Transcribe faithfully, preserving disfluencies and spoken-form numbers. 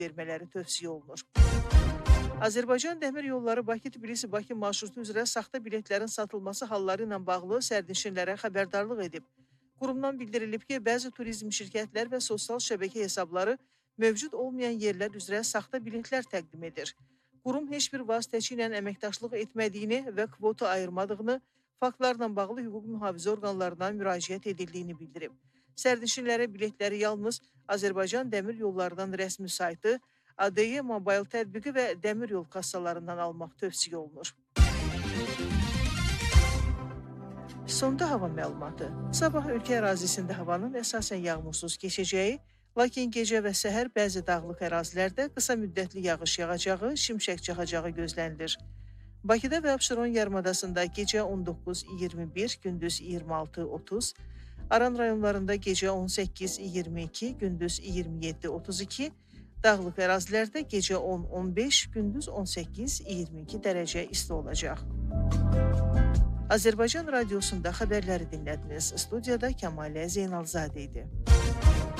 vermələri tövsiyə olunur. Azərbaycan Dəmir Yolları Bakı-Tbilisi-Bakı marşrutu üzrə saxta biletlərin satılması halları ilə bağlı sərnişinlərə xəbərdarlıq edib. Qurumdan bildirilib ki, bəzi turizm şirkətlər və sosial şəbəkə hesabları mövcud olmayan yerlər üzrə saxta biletlər təqdim edir. Qurum heç bir vasitəçi ilə əməkdaşlıq etmədiyini və kvota ayırmadığını, faktlarla bağlı hüquq mühafizə orqanlarına müraciət edildiyini bildirib. Sərnişinlərə biletləri yalnız Azərbaycan Dəmir Yollarından rəsmi saytı, A D Y Mobile tətbiqi və dəmir yol kassalarından almaq tövsiyə olunur. Sonda hava məlumatı. Sabah ölkə ərazisində havanın əsasən yağmursuz keçəcəyi, lakin gecə və səhər bəzi dağlıq ərazilərdə qısa müddətli yağış yağacağı, şimşək çaxacağı gözlənilir. Bakıda və Abşeron yarımadasında gecə on doqquz iyirmi bir, gündüz iyirmi altı otuz, Aran rayonlarında gecə on səkkiz iyirmi iki, gündüz iyirmi yeddi otuz iki, dağlıq ərazilərdə gecə on on beş, gündüz on səkkiz iyirmi iki dərəcə isti olacaq. Azərbaycan Radiosunda xəbərləri dinlədiniz. Studiyada Kəmalə Zeynalzadə idi.